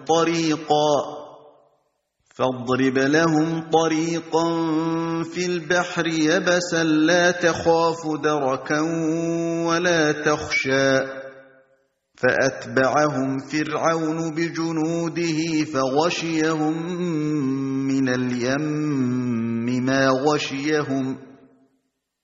طريقا فاضرب لهم طريقا في البحر يبسا لا تخاف دركا ولا تخشى فأتبعهم فرعون بجنوده فغشيهم من اليم ما غشيهم